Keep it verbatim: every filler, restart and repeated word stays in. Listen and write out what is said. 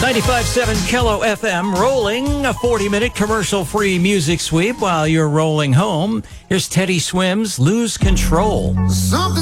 ninety-five point seven Kello F M, rolling a forty-minute commercial-free music sweep while you're rolling home. Here's Teddy Swims' Lose Control. Something